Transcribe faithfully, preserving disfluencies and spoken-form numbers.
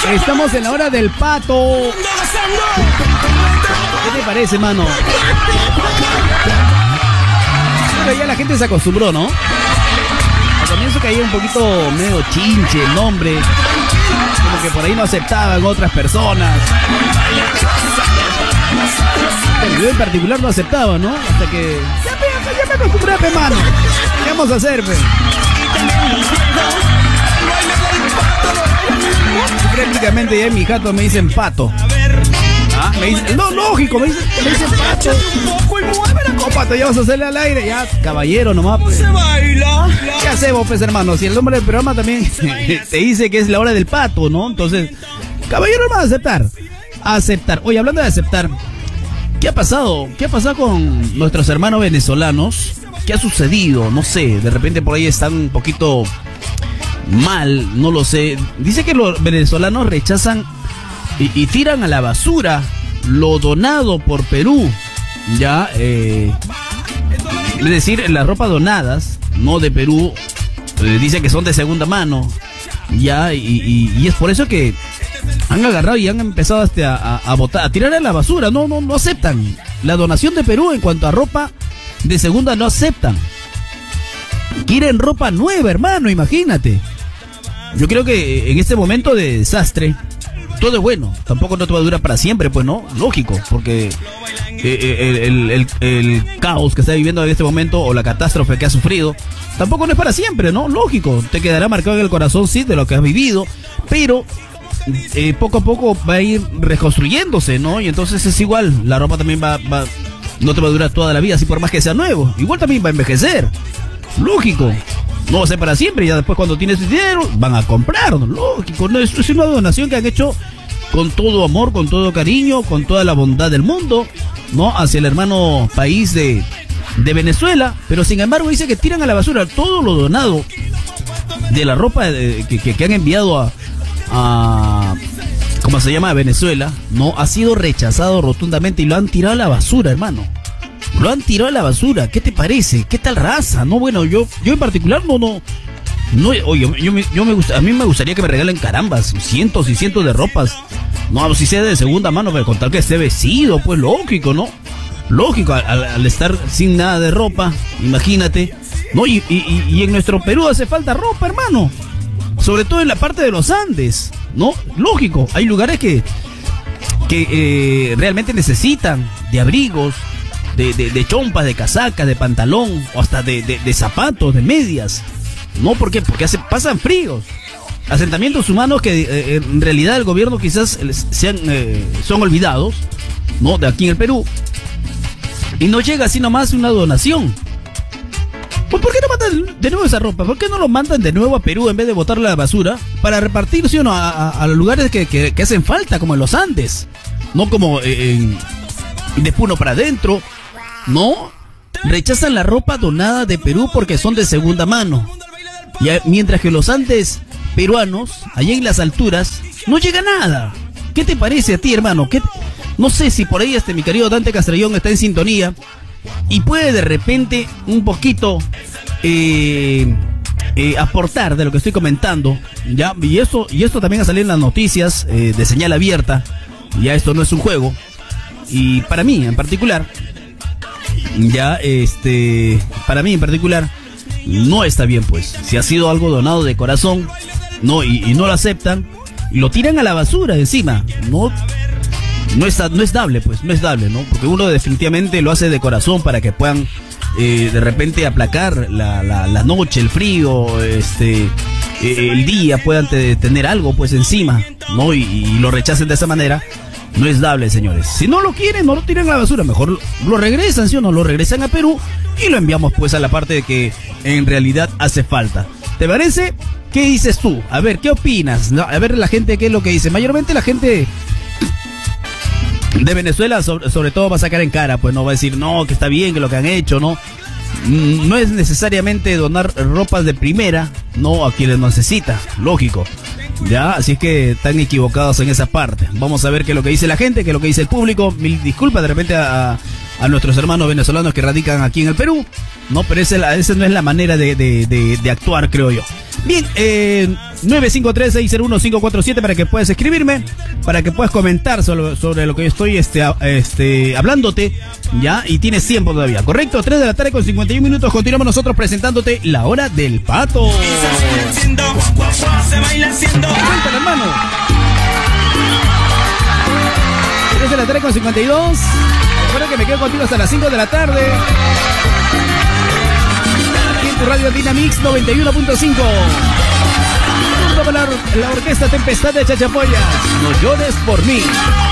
Estamos en la hora del pato. ¿Qué te parece, mano? Pero ya la gente se acostumbró, ¿no? Al comienzo caía un poquito medio chinche el nombre. Como que por ahí no aceptaban otras personas. Pero yo en particular no aceptaba, ¿no? Hasta que... Ya me, ya me acostumbré, pe, mano. ¿Qué vamos a hacer, pe? Prácticamente ya en mi jato me dicen pato. ¿Ah? Me dicen, no, lógico, me dicen, me dicen pato. ¿Cómo pato? Ya vas a hacerle al aire. Ya, caballero nomás, pues. ¿Qué hacemos, pues, hermano? Si el nombre del programa también te dice que es la hora del pato, ¿no? Entonces, caballero nomás, aceptar. Aceptar. Oye, hablando de aceptar, ¿qué ha pasado? ¿Qué ha pasado con nuestros hermanos venezolanos? ¿Qué ha sucedido? No sé, de repente por ahí están un poquito mal, no lo sé. Dice que los venezolanos rechazan y, y tiran a la basura lo donado por Perú. Ya, eh, es decir, las ropas donadas, no de Perú, eh, dice que son de segunda mano. Ya, y, y, y es por eso que han agarrado y han empezado hasta a, a, a botar, a tirar a la basura. No, no, no aceptan la donación de Perú en cuanto a ropa de segunda, no aceptan. Quieren ropa nueva, hermano, imagínate. Yo creo que en este momento de desastre todo es bueno, tampoco no te va a durar para siempre, pues no, lógico, porque el, el, el, el caos que está viviendo en este momento o la catástrofe que ha sufrido tampoco no es para siempre, ¿no? Lógico, te quedará marcado en el corazón, sí, de lo que has vivido, pero eh, poco a poco va a ir reconstruyéndose, ¿no? Y entonces es igual, la ropa también va, va no te va a durar toda la vida, así por más que sea nuevo, igual también va a envejecer, lógico. No va a ser para siempre, ya después cuando tienes dinero van a comprar, ¿no? Lógico, no, es, es una donación que han hecho con todo amor, con todo cariño, con toda la bondad del mundo, ¿no? Hacia el hermano país de, de Venezuela, pero sin embargo dice que tiran a la basura todo lo donado de la ropa de, que, que, que han enviado a, a, ¿cómo se llama? A Venezuela, ¿no? Ha sido rechazado rotundamente y lo han tirado a la basura, hermano. Lo han tirado a la basura. ¿Qué te parece? ¿Qué tal raza? No, bueno, yo yo en particular no, no, no, oye, yo, yo, me, yo me gusta, a mí me gustaría que me regalen carambas, cientos y cientos de ropas. No, si sea de segunda mano, pero con tal que esté vestido, pues lógico, ¿no? Lógico, al, al estar sin nada de ropa, imagínate. No, y, y, y en nuestro Perú hace falta ropa, hermano. Sobre todo en la parte de los Andes, ¿no? Lógico, hay lugares que, que eh, realmente necesitan de abrigos, De, de, de chompas, de casacas, de pantalón, o hasta de, de, de zapatos, de medias. ¿No? ¿Por qué? Porque hace, pasan fríos. Asentamientos humanos que eh, en realidad el gobierno quizás sean, eh, son olvidados, ¿no? De aquí en el Perú. Y no llega así nomás una donación. Pues ¿por qué no mandan de nuevo esa ropa? ¿Por qué no lo mandan de nuevo a Perú en vez de botarla a la basura? Para repartir, ¿sí o no? A, a, a los lugares que, que, que hacen falta, como en los Andes. No como eh, en, de Puno para adentro. No, rechazan la ropa donada de Perú porque son de segunda mano. Y a, mientras que los Andes peruanos, allá en las alturas, no llega nada. ¿Qué te parece a ti, hermano? ¿Qué, no sé si por ahí este mi querido Dante Castrellón está en sintonía y puede de repente un poquito eh, eh, aportar de lo que estoy comentando. Ya, y esto, y esto también ha salido en las noticias eh, de señal abierta. Ya esto no es un juego. Y para mí en particular, ya, este, para mí en particular, no está bien, pues. Si ha sido algo donado de corazón, no, y, y no lo aceptan, y lo tiran a la basura encima, no, no es, no es dable, pues, no es dable, ¿no? Porque uno definitivamente lo hace de corazón para que puedan, eh, de repente aplacar la, la, la noche, el frío, este, eh, el día, puedan te, tener algo, pues, encima, ¿no? Y, y lo rechacen de esa manera. No es dable, señores. Si no lo quieren, no lo tiran a la basura. Mejor lo, lo regresan, ¿sí o no? Lo regresan a Perú y lo enviamos pues a la parte de que en realidad hace falta. ¿Te parece? ¿Qué dices tú? A ver, ¿qué opinas? A ver la gente, ¿qué es lo que dice? Mayormente la gente de Venezuela, sobre, sobre todo va a sacar en cara, pues no va a decir, no, que está bien, que lo que han hecho, ¿no? No es necesariamente donar ropas de primera, no, a quienes necesita, lógico. Ya, así es que están equivocados en esa parte. Vamos a ver qué es lo que dice la gente, qué es lo que dice el público. Mil disculpas de repente a, a nuestros hermanos venezolanos que radican aquí en el Perú, ¿no? Pero esa, esa no es la manera de, de, de, de actuar, creo yo. Bien, eh, nueve cinco tres, seis cero uno, cinco cuatro siete para que puedas escribirme, para que puedas comentar sobre, sobre lo que yo estoy este, este, hablándote, ¿ya? Y tienes tiempo todavía, ¿correcto? tres de la tarde con cincuenta y un minutos, continuamos nosotros presentándote la hora del pato. Cuéntale, hermano. tres de la tarde con cincuenta y dos. Recuerda que me quedo contigo hasta las cinco de la tarde. Aquí en tu radio Dynamix noventa y uno punto cinco. Junto con la, la orquesta Tempestad de Chachapoyas. No llores por mí.